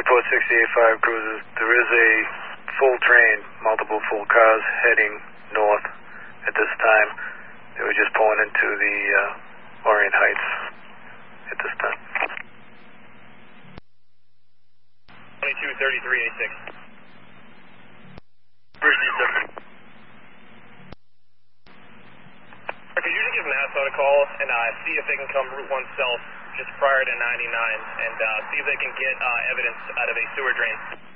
report 68.5 cruisers. There is a full train, multiple full cars heading north at this time. They were just pulling into the Orient Heights at this time. 223386. Could you just give NASA a call and see if they can come Route 1 South just prior to 99 and see if they can get evidence out of a sewer drain?